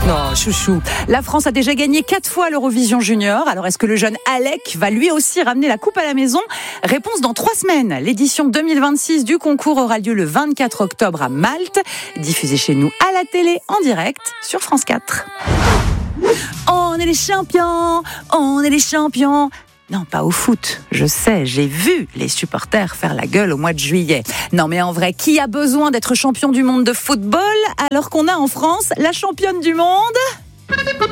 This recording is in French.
Non, chouchou. La France a déjà gagné 4 fois l'Eurovision Junior. Alors, est-ce que le jeune Alec va lui aussi ramener la coupe à la maison ? Réponse dans 3 semaines. L'édition 2026 du concours aura lieu le 24 octobre à Malte. Diffusée chez nous à la télé, en direct, sur France 4. On est les champions, on est les champions. Non, pas au foot. Je sais, j'ai vu les supporters faire la gueule au mois de juillet. Non, mais en vrai, qui a besoin d'être champion du monde de football alors qu'on a en France la championne du monde ?